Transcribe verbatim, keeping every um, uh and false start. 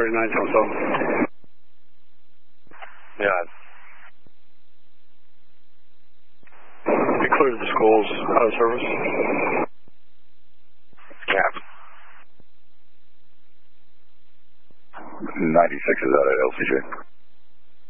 thirty-nine seventy-seven. Yeah. He cleared the schools out of service. Cap. ninety-six is out at L C J.